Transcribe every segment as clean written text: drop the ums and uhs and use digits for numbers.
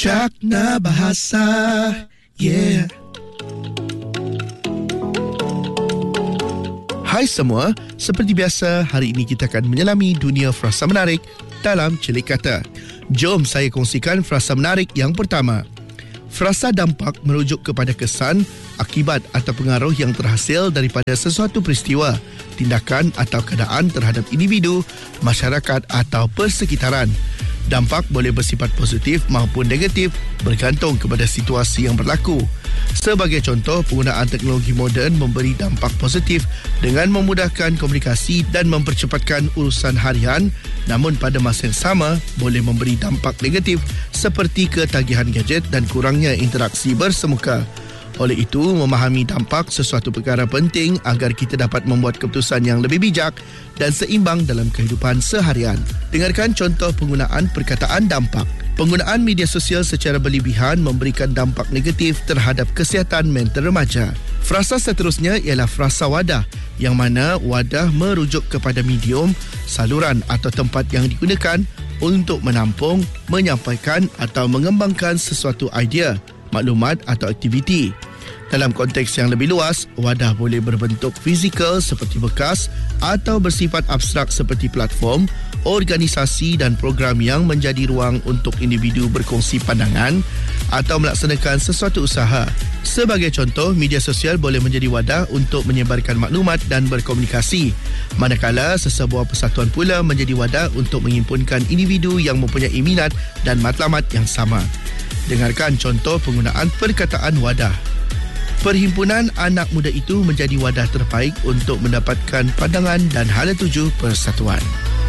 Cakna Bahasa. Yeah. Hai semua, seperti biasa hari ini kita akan menyelami dunia frasa menarik dalam Celik Kata. Jom saya kongsikan frasa menarik yang pertama. Frasa dampak merujuk kepada kesan, akibat atau pengaruh yang terhasil daripada sesuatu peristiwa, tindakan atau keadaan terhadap individu, masyarakat atau persekitaran. Dampak boleh bersifat positif maupun negatif bergantung kepada situasi yang berlaku. Sebagai contoh, penggunaan teknologi moden memberi dampak positif dengan memudahkan komunikasi dan mempercepatkan urusan harian, namun pada masa yang sama boleh memberi dampak negatif seperti ketagihan gadget dan kurangnya interaksi bersemuka. Oleh itu, memahami dampak sesuatu perkara penting agar kita dapat membuat keputusan yang lebih bijak dan seimbang dalam kehidupan seharian. Dengarkan contoh penggunaan perkataan dampak. Penggunaan media sosial secara berlebihan memberikan dampak negatif terhadap kesihatan mental remaja. Frasa seterusnya ialah frasa wadah, yang mana wadah merujuk kepada medium, saluran atau tempat yang digunakan untuk menampung, menyampaikan atau mengembangkan sesuatu idea, maklumat atau aktiviti. Dalam konteks yang lebih luas, wadah boleh berbentuk fizikal seperti bekas atau bersifat abstrak seperti platform, organisasi dan program yang menjadi ruang untuk individu berkongsi pandangan atau melaksanakan sesuatu usaha. Sebagai contoh, media sosial boleh menjadi wadah untuk menyebarkan maklumat dan berkomunikasi, manakala sesebuah persatuan pula menjadi wadah untuk menghimpunkan individu yang mempunyai minat dan matlamat yang sama. Dengarkan contoh penggunaan perkataan wadah. Perhimpunan anak muda itu menjadi wadah terbaik untuk mendapatkan pandangan dan hala tuju persatuan.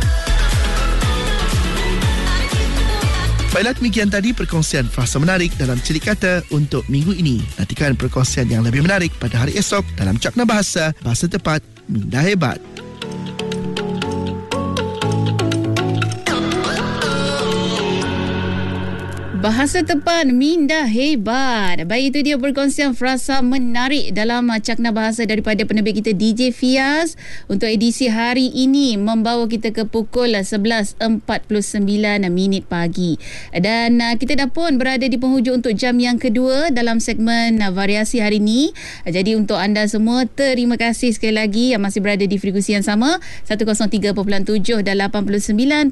Baiklah, demikian tadi perkongsian frasa menarik dalam Celik Kata untuk minggu ini. Nantikan perkongsian yang lebih menarik pada hari esok dalam Cakna Bahasa, Bahasa Tepat, Minda Hebat. Bahasa Tepat, Minda Hebat. Baik, itu dia perkongsian frasa menarik dalam Cakna Bahasa daripada penerbit kita DJ Fiaz untuk edisi hari ini, membawa kita ke pukul 11.49 pagi. Dan kita dah pun berada di penghujung untuk jam yang kedua dalam segmen variasi hari ini. Jadi untuk anda semua, terima kasih sekali lagi yang masih berada di frekuensi yang sama 103.7 dan 89.4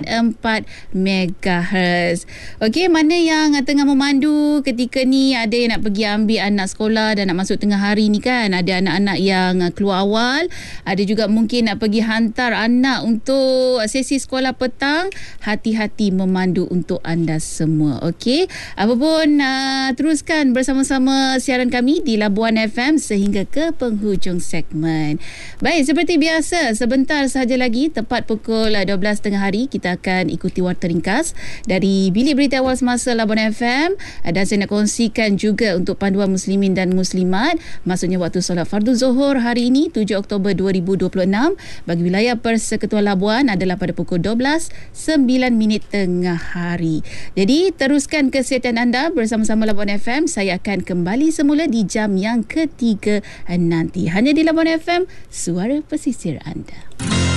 MHz. Okey, mana yang tengah memandu ketika ni, ada yang nak pergi ambil anak sekolah dan nak masuk tengah hari ni kan, ada anak-anak yang keluar awal, ada juga mungkin nak pergi hantar anak untuk sesi sekolah petang. Hati-hati memandu untuk anda semua. Okey, apapun teruskan bersama-sama siaran kami di Labuan FM sehingga ke penghujung segmen. Baik, seperti biasa, sebentar sahaja lagi tepat pukul 12 tengah hari kita akan ikuti warta ringkas dari Bilik Berita Awal Semasa Labuan FM, dan saya nak kongsikan juga untuk panduan muslimin dan muslimat, maksudnya waktu solat fardu Zuhur hari ini 7 Oktober 2026 bagi wilayah Persekutuan Labuan adalah pada pukul 12.09 tengah hari. Jadi teruskan kesihatan anda bersama-sama Labuan FM. Saya akan kembali semula di jam yang ketiga nanti, hanya di Labuan FM, suara pesisir anda.